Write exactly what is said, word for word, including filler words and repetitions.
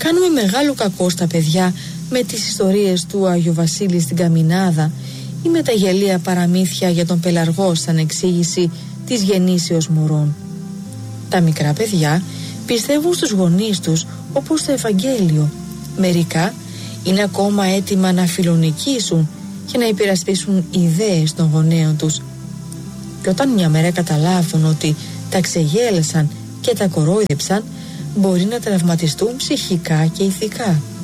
Κάνουμε μεγάλο κακό στα παιδιά με τις ιστορίες του Άγιου Βασίλη στην Καμινάδα ή με τα γελία παραμύθια για τον πελαργό σαν εξήγηση της γεννήσεως μωρών. Τα μικρά παιδιά πιστεύουν στους γονείς τους όπως το Ευαγγέλιο. Μερικά είναι ακόμα έτοιμα να φιλονικήσουν και να υπερασπίσουν ιδέες των γονέων τους. Και όταν μια μέρα καταλάβουν ότι τα ξεγέλασαν και τα κορόιδεψαν, μπορεί να τραυματιστούν ψυχικά και ηθικά.